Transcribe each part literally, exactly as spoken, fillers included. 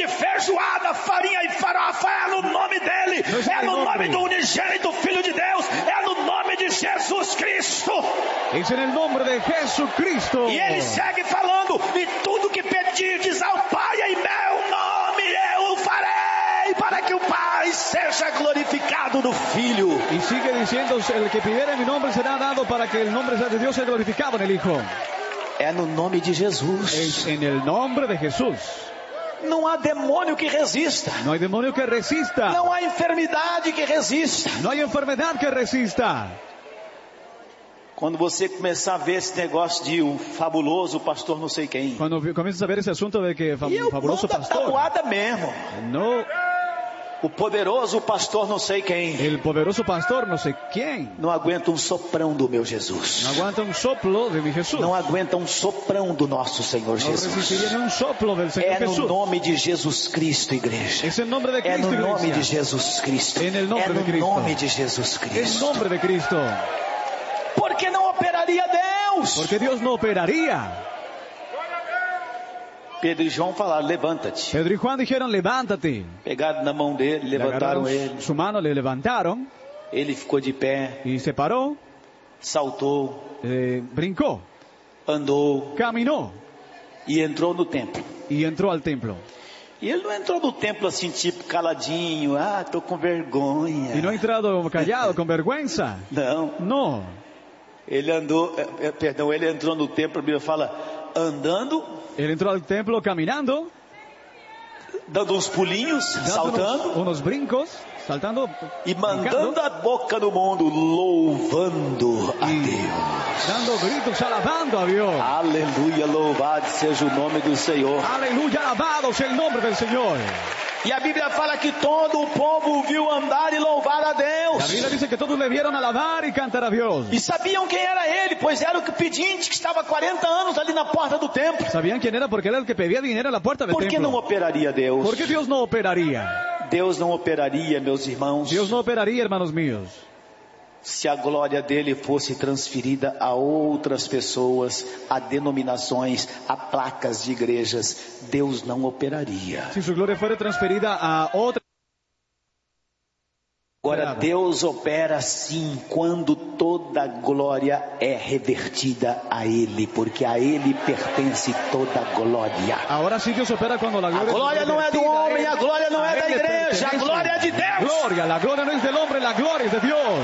de feijoada, farinha e farofa, é no nome dele, é no nome do unigênito Filho de Deus, é no nome de Jesus Cristo. Es en el nombre de Jesucristo. E ele segue falando: e tudo que pedirdes ao Pai em meu nome, eu o farei, para que o Pai seja glorificado no Filho. Y sigue diciendo, el que pidiera en mi nombre será dado para que el nombre de Dios sea glorificado en el Hijo. É no nome de Jesus. Es en el nombre de Jesús. Não há demônio que resista. No hay demonio que resista. Não há enfermidade que resista. No hay enfermedad que resista. Quando você começar a ver esse negócio de o fabuloso pastor não sei quem. Quando comienzas a ver ese asunto de que fam- E eu fabuloso mando a pastor. tabuada mesmo. No, O poderoso pastor não sei quem. el poderoso pastor no sé quién. Não aguenta um soprão do meu Jesus. No aguanta un soplo de mi Jesús. Não aguenta um soprão do nosso Senhor No Jesus. resistiría ni un soplo del Señor É no Jesús. nome de Jesus Cristo, igreja. Es el nombre de É Cristo, no nome de iglesia. Jesus Cristo. En el nombre É de no Cristo. nome de Jesus En Cristo. nombre de Cristo. Porque não operaria Deus. Porque Dios no operaría. Pedro e João falaram: levanta-te. Pedro y Juan dijeron, levántate. Pegaram na mão dele, Le levantaram agarraron ele. su mano, le levantaron Ele ficou de pé, y se paró, saltou, eh, brincó, andou caminó e entrou no templo. y entró al templo. E ele não entrou no templo assim, tipo, caladinho. Ah, tô com vergonha. Y no ha entrado callado, con vergüenza. Não. No. Ele andou, é, é, perdão, ele entrou no templo, a Bíblia fala, andando, Él entró al templo caminando, dando uns pulinhos, dando saltando unos, unos brincos, saltando e mandando brincando, a boca no mundo, louvando a y Deus. dando gritos, alabando a Dios. Aleluia, louvado seja o nome do Senhor. Aleluya, alabado sea el nombre del Señor. E a Bíblia fala que todo o povo o viu andar e louvar a La Deus. Biblia dice que todos le vieron alabar y cantar a Dios. E sabiam quem era ele, pois era o que pedinte que estava há quarenta anos ali na porta do templo. Sabían quién era porque era el que pedía dinero a la puerta del Por que não templo. operaria Deus? ¿Por qué Dios no operaría? Deus não operaria, meus irmãos, Dios no operaría, hermanos míos, se a glória dele fosse transferida a outras pessoas, a denominações, a placas de igrejas. Deus não operaria. si su gloria fuera transferida a otra. Agora, Deus opera sim quando toda a glória é revertida a Ele, porque a Ele pertence toda a glória. Ahora sí Dios opera cuando la A gloria. glória não é do homem, a glória não é da A él le igreja, a pertenece. glória é de Deus. Gloria, la gloria no es del hombre, la gloria es de Dios.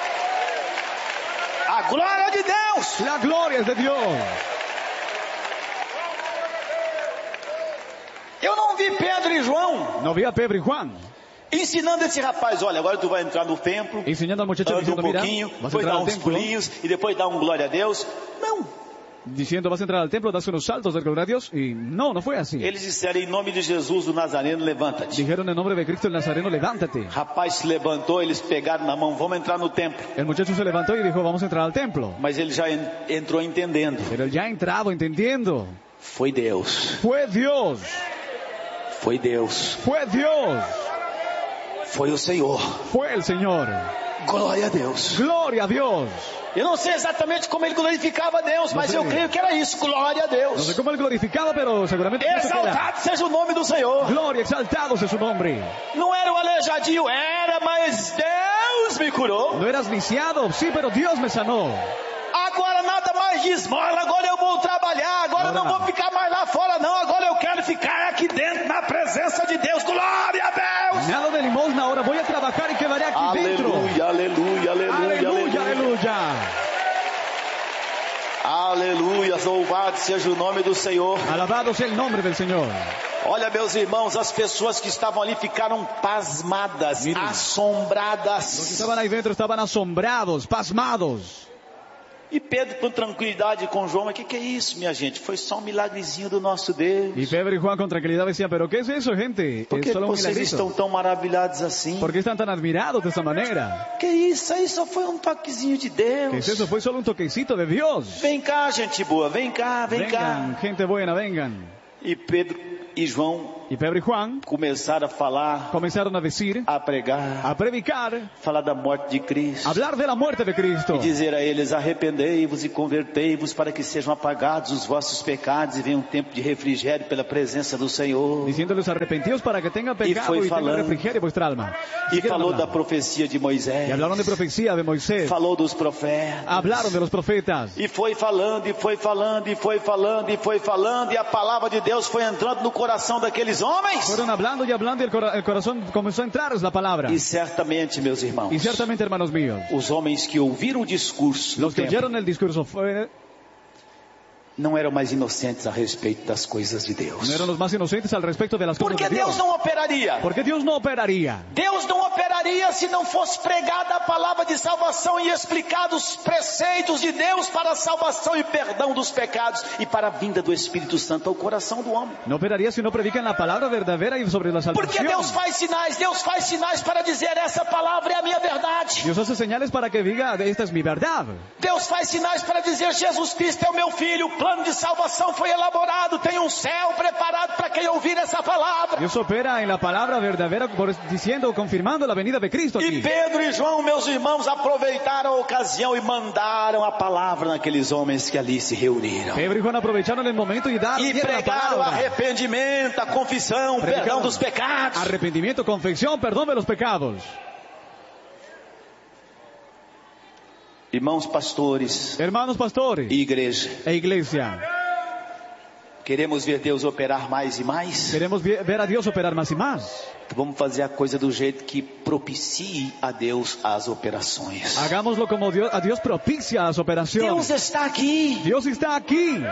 A glória é de Deus. La gloria es de Dios. Eu não vi Pedro e João No vi a Pedro y Juan ensinando esse rapaz: olha, agora tu vai entrar no templo, enseñando al muchacho anda um diciendo, mira, pouquinho, vas a depois entrar dá al uns templo, pulinhos e depois dá um glória a Deus. Não. diciendo, vas a entrar al templo, das unos saltos del gloria a Dios, y no, no fue así. Eles disseram: em nome de Jesus do Nazareno, levanta-te. Dijeron en nombre de Cristo el Nazareno, levántate. Rapaz se levantou, eles pegaram na mão: vamos entrar no templo. El muchacho se levantó y dijo, vamos a entrar al templo. Mas ele já en- entrou entendendo. Pero él ya ha entrado entendiendo. Foi Deus. Fue Dios, Foi Deus. fue Dios, Foi o Senhor. fue el Señor. Glória a Deus. Gloria a Dios. Eu não sei exatamente como ele glorificava a Deus, mas sei. eu creio que era isso. Glória a No sé Deus. cómo él glorificaba, pero seguramente por eso que era. Exaltado seja o nome do Senhor. Gloria, exaltado sea su nombre. Não era o aleijadinho, era, mas Deus me curou. No eras lisiado, sí, pero Dios me sanó. Agora nada mais de esmola, agora eu vou trabalhar, agora eu não vou ficar mais lá fora não, agora eu quero ficar aqui dentro na presença de Deus. Glória a Deus. Nada de limosna, ahora voy a trabajar y quedaré aquí dentro. Aleluia, aleluia, aleluia, Aleluya, aleluya. Aleluia, louvado seja o nome do Senhor. Alabado sea el nombre del Señor. Olha, meus irmãos, as pessoas que estavam ali ficaram pasmadas, Miren. Los que assombradas. estaban ahí dentro estaban asombrados, pasmados. E Pedro, com tranquilidade, com João: o que, que é isso, minha gente? Foi só um milagrezinho do nosso Deus. Y Pedro y Juan con tranquilidad decían, pero ¿qué es eso, gente? Por Es que solo un vocês estão milagrito. tão maravilhados assim? ¿Por qué están tan admirados de esta manera? Que isso aí só foi um toquezinho de ¿Qué Deus. es eso? Fue solo un toquecito de Dios. Vem cá, gente boa, vem cá, vem Vengan, cá. gente buena, vengan. E Pedro e João Y Pedro y Juan começaram a falar, comenzaron a decir, a pregar, a predicar, falar da morte de Cristo. hablar de la muerte de Cristo. E dizer a eles: arrependei-vos e convertei-vos para que sejam apagados os vossos pecados e venha um tempo de refrigério pela presença do Senhor. Diciéndoles arrepentidos para que tengan pecado y, y tengan refrigerio en vuestra alma. E falou da profecia de Moisés. Y hablaron de profecía de Moisés. Falou dos profetas. Hablaron de los profetas. E foi falando, e foi falando, e foi falando, e foi falando, e a palavra de Deus foi entrando no coração daqueles homens. Fueron hablando y hablando y el, cora el corazón comenzó a entrar la palabra. E certamente, meus irmãos, y ciertamente, hermanos míos, os homens que ouviram o discurso, los que oyeron el discurso fue... não eram mais inocentes a respeito das coisas de Deus. No eran los más inocentes al respecto de las cosas Porque de Dios. Deus não operaria. Porque Dios no operaría. Deus não operaria se não fosse pregada a palavra de salvação e explicados os preceitos de Deus para a salvação e perdão dos pecados e para a vinda do Espírito Santo ao coração do homem. No operaría si no predican la palabra verdadera y sobre la salvación. Porque Deus faz sinais, Deus faz sinais para dizer: essa palavra é a minha verdade. Dios hace señales para que diga: esta es mi verdad. Deus faz sinais para dizer: Jesus Cristo é o meu filho, o plano de salvação foi elaborado, tem um céu preparado para quem ouvir essa palavra. Dios opera en la palabra verdadera por, diciendo, confirmando la venida de Cristo aquí. E Pedro e João, meus irmãos, aproveitaram a ocasião e mandaram a palavra naqueles homens que ali se reuniram. Pedro y Juan aprovecharon el momento y dar E pregaram o arrependimento, a confissão, o perdão dos pecados. Arrepentimiento, confesión, perdón de los pecados. Irmãos pastores, hermanos pastores e igreja, e iglesia, queremos ver Deus operar mais e mais. Queremos ver a Deus operar mais e mais. Então vamos fazer a coisa do jeito que propicie a Deus as operações. Hagámoslo como Dios, a Deus propicia as operações. Deus está aqui. Deus está aqui.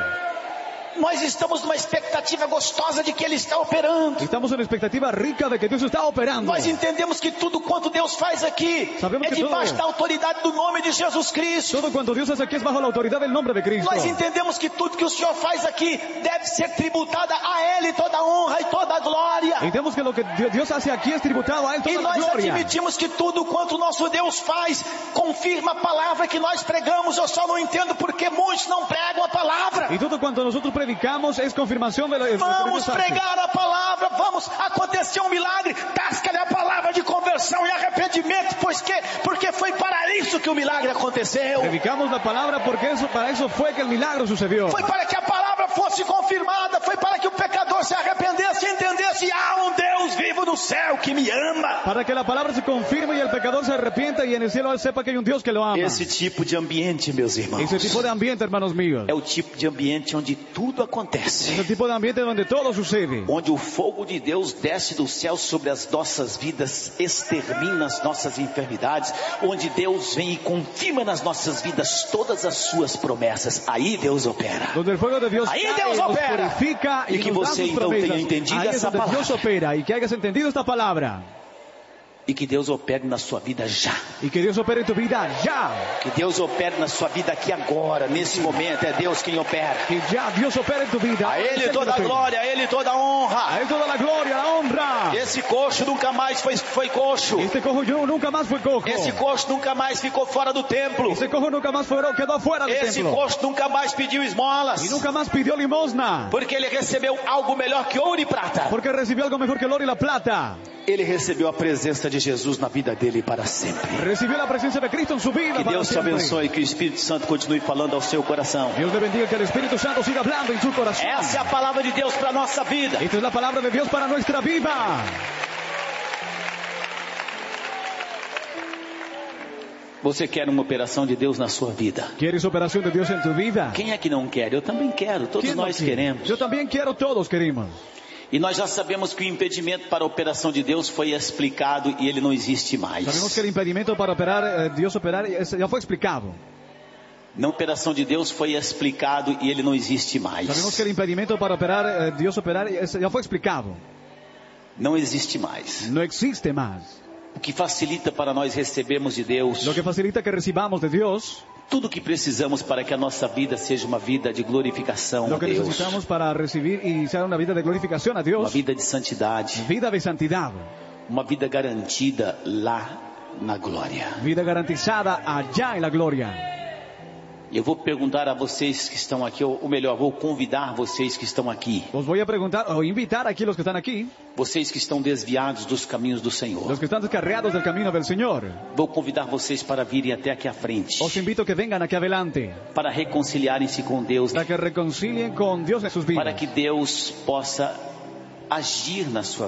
Nós estamos numa expectativa gostosa de que Ele está operando. Estamos numa expectativa rica de que Deus está operando. Nós entendemos que tudo quanto Deus faz aqui Sabemos é debaixo da autoridade do nome de Jesus Cristo. Todo quanto Deus faz aqui é bajo a autoridade do nome de Cristo. Nós entendemos que tudo que o Senhor faz aqui deve ser tributada a Ele toda a honra e toda a glória. Entendemos que o que Deus faz aqui é tributado a Ele toda a glória. E nós admitimos que tudo quanto o nosso Deus faz confirma a palavra que nós pregamos. Eu só não entendo porque muitos não pregam a palavra. E tudo quanto nós predicamos é confirmação de lo, vamos pregar a palavra, vamos acontecer um milagre, tasca-lhe a palavra de conversão e arrependimento, pois que, porque foi para isso que o milagre aconteceu. Predicamos a palavra porque eso, para isso foi que o milagre sucedeu. Foi para que a palavra fosse confirmada, foi para que o pecador se arrependesse e entendesse: há um Deus vivo no céu que me ama. Para que a palavra se confirme e o pecador se arrepienta e no cielo sepa que há um Deus que lo ama. Esse tipo de ambiente, meus irmãos, esse tipo de ambiente, hermanos míos, é o tipo de ambiente onde tudo acontece. Esse tipo de ambiente onde todo sucede. Onde o fogo de Deus desce do céu sobre as nossas vidas, extermina as nossas enfermidades, onde Deus vem e confirma nas nossas vidas todas as suas promessas. Aí Deus opera. Donde el fuego de Dios Aí cae, Deus nos opera. purifica e y que nos da você sus então promesas. tenha entendido Ahí essa es donde palavra. Dios opera y que hayas entendido esta palabra. E que Deus opere na sua vida já. E que Deus opere em tu vida já. Que Deus opere na sua vida aqui agora, nesse momento. É Deus quem opera. Que já Deus opere em tu vida. A Ele toda a glória, a Ele toda a honra. A Ele toda a glória, a honra. Esse coxo nunca mais foi, foi coxo. Este cojo nunca mais foi cojo. Esse coxo nunca mais ficou fora do templo. Esse cojo nunca mais foi, quedou fora do Esse templo. Esse coxo nunca mais pediu esmolas. E nunca mais pediu limosna. Porque ele recebeu algo melhor que ouro e prata. Porque recebeu algo melhor que o ouro e a plata. Ele recebeu a presença de Jesus na vida dele para sempre. Recebeu a presença de Cristo em sua vida. Que Deus te abençoe, que o Espírito Santo continue falando ao seu coração. Deus te bendiga, que o Espírito Santo siga falando em seu coração. Essa é a palavra de Deus para a nossa vida. Esta é a palavra de Deus para nossa vida. Você quer uma operação de Deus na sua vida? Queres operação de Deus em tu vida? Quem é que não quer? Eu também quero. Todos nós queremos. Eu também quero. Todos queremos. E nós já sabemos que o impedimento para a operação de Deus foi explicado e ele não existe mais. Sabemos que o impedimento para operar, Deus operar, já foi explicado. Na operação de Deus foi explicado e ele não existe mais. Sabemos que o impedimento para operar, Deus operar, já foi explicado. Não existe mais. Não existe mais. O que facilita para nós recebermos de Deus. O que facilita que recibamos de Deus. Tudo o que precisamos para que a nossa vida seja uma vida de glorificação a Deus. O que necessitamos para receber e ser uma vida de glorificação a Deus. Uma vida de santidade. Vida de santidade. Uma vida garantida lá na glória. Vida garantizada allá em la glória. Eu vou perguntar a vocês que estão aqui, ou melhor, vou convidar vocês que estão aqui. Os voy a preguntar o invitar aquí los que están aquí, Vocês que estão desviados dos caminhos do Senhor. los que están descarriados del camino del Señor. Vou convidar vocês para virem até aqui à frente. Os invito a que vengan aquí adelante Para reconciliarem-se com Deus. para que reconcilien con Dios en sus vidas, Para que Deus possa agir na sua